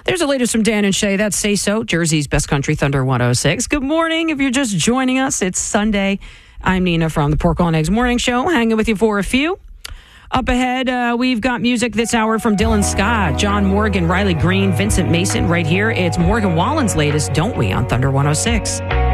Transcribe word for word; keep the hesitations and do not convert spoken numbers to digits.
There's the latest from Dan and Shay. That's Say So, Jersey's Best Country Thunder one oh six. Good morning. If you're just joining us, it's Sunday. I'm Nina from the Pork on Eggs Morning Show, hanging with you for a few. Up ahead, uh, we've got music this hour from Dylan Scott, John Morgan, Riley Green, Vincent Mason. Right here, it's Morgan Wallen's latest, Don't We, on Thunder one oh six.